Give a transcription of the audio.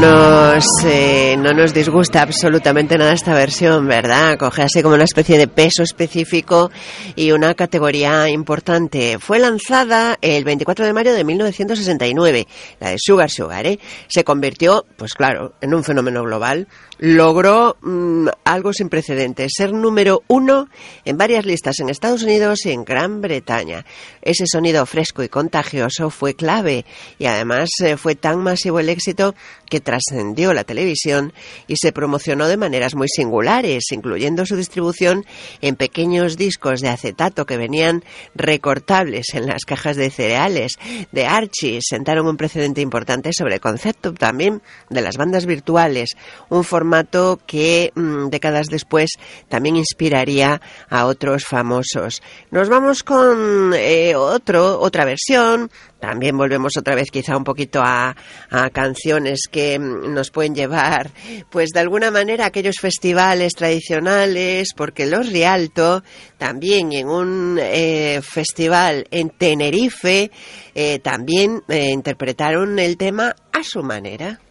No nos disgusta absolutamente nada esta versión, ¿verdad? Coge así como una especie de peso específico y una categoría importante. Fue lanzada el 24 de mayo de 1969, la de Sugar Sugar, ¿eh? Se convirtió, pues claro, en un fenómeno global. Logró algo sin precedentes, ser número 1 en varias listas en Estados Unidos y en Gran Bretaña. Ese sonido fresco y contagioso fue clave y además fue tan masivo el éxito que trascendió la televisión y se promocionó de maneras muy singulares, incluyendo su distribución en pequeños discos de acetato que venían recortables en las cajas de cereales. De Archie sentaron un precedente importante sobre el concepto también de las bandas virtuales, un formato que décadas después también inspiraría a otros famosos. Nos vamos con otra versión. También volvemos otra vez quizá un poquito a canciones que nos pueden llevar, pues de alguna manera a aquellos festivales tradicionales, porque los Rialto también en un festival en Tenerife también interpretaron el tema a su manera.